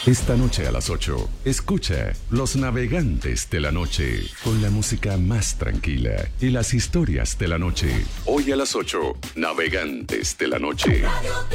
Esta noche a las 8, escucha Los Navegantes de la Noche, con la música más tranquila y las historias de la noche. Hoy a las 8, Navegantes de la Noche.